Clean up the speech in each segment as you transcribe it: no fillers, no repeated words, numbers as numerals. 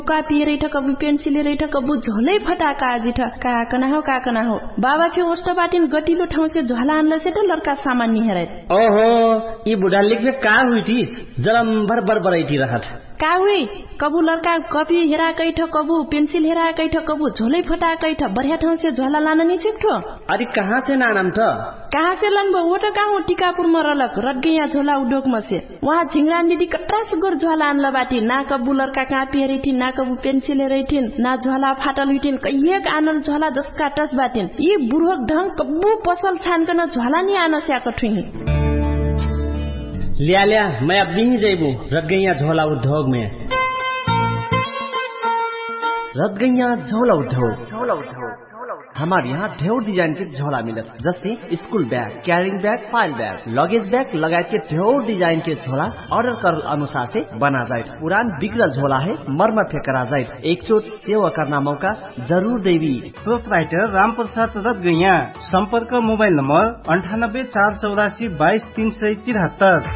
कापी रही कबू पेंसिल रही कबू झोलै फटाका आजी का कना हो बाबा के ओस्ट बाटिन गटिलो ठाउँ से झोला आनल से तो लड़का सामान नहीं हेरै ओहो ई बुढ़ा लिख में का हुई थी जलम भर बरबरैती रहत का हुई कबू लड़का कॉपी हेरा कैठ कबू पेंसिल हेरा कैठ कबू झोलै फटा कैठ बढ़िया ठाउँ से झोला लान नहीं चिक्ठो अरे कहाँ से नानम त कहाँ से लनबो वो तो कहाँ टीकापुर में रलक रटगैया झोला उद्योग में से वहाँ झिंगरान दीदी कटरा सुगर झोला आनल बाटी ना कबू लड़का कापी हेरी थी ना कबू पेंसिल हेरी थी ना झोला फाटल हुई थी कहिएक आनल झोला जसका टस बाटिन ये बुढ़क ढंग कबू पसल छानकन झोला नहीं आन स्याक ठुही लिया मैं अब नहीं जाइबू रटगैया झोला उद्योग में रटगैया झोला उद्योग हमारे यहाँ ढेर डिजाइन के झोला मिलत जैसे school bag carrying bag file bag luggage bag लगाए के ढेर डिजाइन के झोला ऑर्डर कर अनुसार से बना जाए पुरान बिगड़ल झोला है मरम्मत करा जाए एक चोट सेवा करना मौका जरूर देवी प्रोपराइटर राम प्रसाद रटगैया संपर्क मोबाइल नंबर 9848222373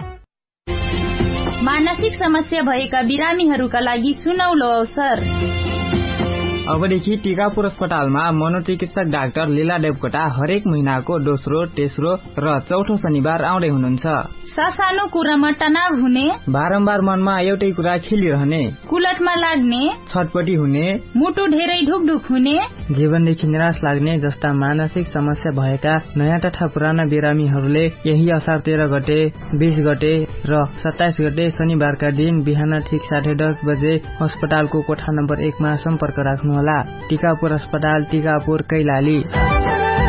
मानसिक समस्या भएका बिरामीहरूका लागि सुनौलो अवसर अबदेखि टीकापुर अस्पतालमा मनोचिकित्सक डाक्टर लीला देवकोटा हरेक महिनाको दोस्रो तेस्रो र चौथो शनिबार आउँदै हुनुहुन्छ। सानो कुरामा तनाव हुने बारम्बार मनमा एउटै कुरा खेलिरहने कुलटमा लाग्ने छटपटी हुने मुटु धेरै ढुकढुक हुने जीवनदेखि निराश लाग्ने जस्ता मानसिक समस्या भएका नयाँ तथा पुराना बिरामीहरूले यही असार 13 गते 20 गते र 27 गते शनिबारका दिन बिहान ठिक 10:30 बजे अस्पतालको कोठा नम्बर 1 मा सम्पर्क राख्नुहोला। टीकापुर अस्पताल टीकापुर कैलाली।